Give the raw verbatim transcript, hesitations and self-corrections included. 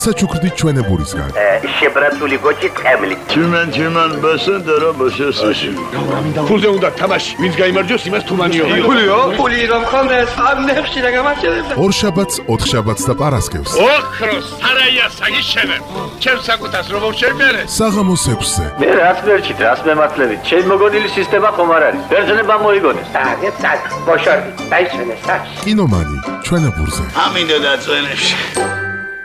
საჩუქრდით ჩვენებურისგან. შებრაცული გოჭი ტყემლი. Tümen tümen basın dara basıyorsun. ფულზე უნდა თამაში, ვინც გაიმარჯვოს, იმას თუმანიო. ფულიო? ფული რომ ხონდეს, ამ ნებში რა გამარჯვებს. ორ შაბათს, ოთხ შაბათს და პარასკევს. ოქროს სარაია საგიშენებ. ჩემს საკუთას რომ შევმერე. საღამოს ექვსზე. მე რას მერჩით, რას მემართლებით? ჩემ მოგონილი სისტემა ხომ არ არის. ბერძნება მოიგონეს. დაგეთ, დაგ, ბოშორდი, დაიჩვენე, საჩ. კინომანი, ჩვენებურზე. Amin de datsönüş.